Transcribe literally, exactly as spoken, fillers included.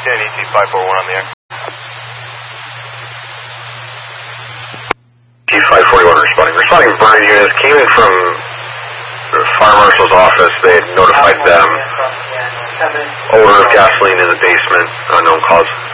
ten, E T five four one on the air. E T five forty-one responding. Responding burn units came in from the fire marshal's office. They had notified them. Odor of gasoline in the basement, unknown cause.